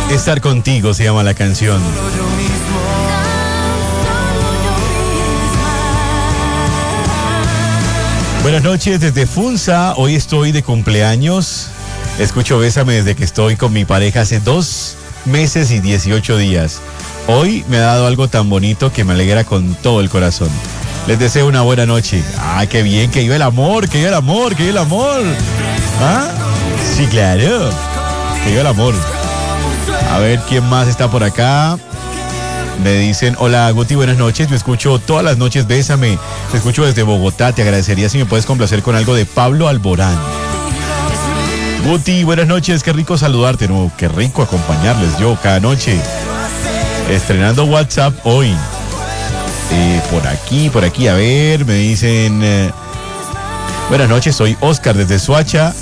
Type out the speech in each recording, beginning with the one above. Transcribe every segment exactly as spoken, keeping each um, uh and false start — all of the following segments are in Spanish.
Estar contigo se llama la canción. Buenas noches desde Funza. Hoy estoy de cumpleaños. Escucho Bésame desde que estoy con mi pareja hace dos meses y dieciocho días. Hoy me ha dado algo tan bonito que me alegra con todo el corazón. Les deseo una buena noche. ¡Ah, qué bien! ¡Que viva el amor! ¡Que viva el amor! ¡Que viva el amor! ¿Ah? Sí, claro. ¡Que viva el amor! A ver, ¿quién más está por acá? Me dicen, hola Guti, buenas noches. Yo escucho todas las noches Bésame. Te escucho desde Bogotá. Te agradecería si me puedes complacer con algo de Pablo Alborán. Guti, buenas noches. Qué rico saludarte. No, qué rico acompañarles yo cada noche. Estrenando WhatsApp hoy. Eh, por aquí, por aquí, a ver, me dicen... Eh, buenas noches, soy Oscar desde Soacha.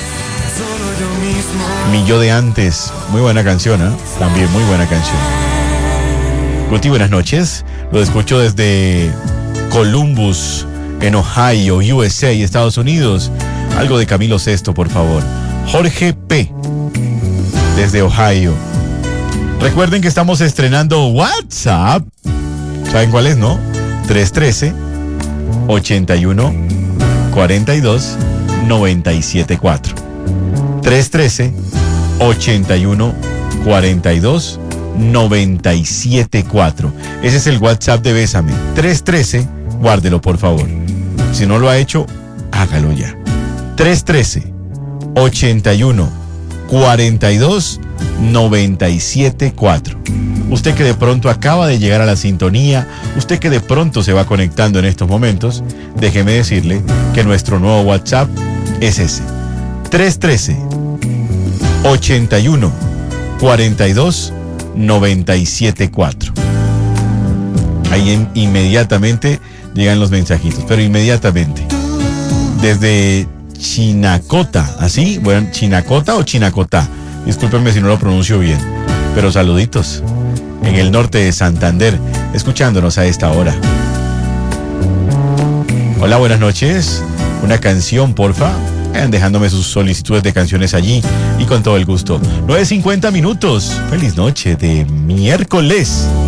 Mi yo de antes. Muy buena canción, ¿eh? También muy buena canción. Guti, buenas noches. Lo escucho desde Columbus, en Ohio, U S A, Estados Unidos. Algo de Camilo Sesto, por favor. Jorge P. desde Ohio. Recuerden que estamos estrenando WhatsApp. ¿Saben cuál es, no? tres uno tres, ochenta y uno, cuarenta y dos, noventa y siete cuatro. tres uno tres, ochenta y uno, cuarenta y dos, noventa y siete cuatro. Ese es el WhatsApp de Bésame. tres uno tres, guárdelo por favor. Si no lo ha hecho, hágalo ya. tres uno tres, ochenta y uno, cuarenta y dos, noventa y siete cuatro. Usted que de pronto acaba de llegar a la sintonía, usted que de pronto se va conectando en estos momentos, déjeme decirle que nuestro nuevo WhatsApp es ese. tres uno tres, ochenta y uno, cuarenta y dos, noventa y siete cuatro. Ahí en, inmediatamente llegan los mensajitos, pero inmediatamente. Desde Chinacota, ¿así? Bueno, ¿Chinacota o Chinacota? Discúlpenme si no lo pronuncio bien, pero saluditos. En el norte de Santander, escuchándonos a esta hora. Hola, buenas noches. Una canción, porfa. Vayan dejándome sus solicitudes de canciones allí y con todo el gusto. nueve cincuenta minutos. Feliz noche de miércoles.